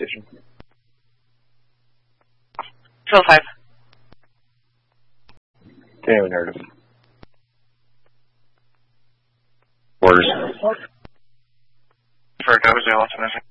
station. Phil 5. Tango narrative. Orders. For Dozer, lots of missing.